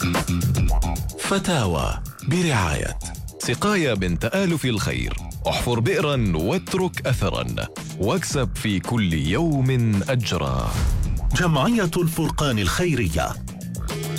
فتاوى برعاية سقايا من تآلف الخير. احفر بئرا واترك أثرا واكسب في كل يوم أجرا. جمعية الفرقان الخيرية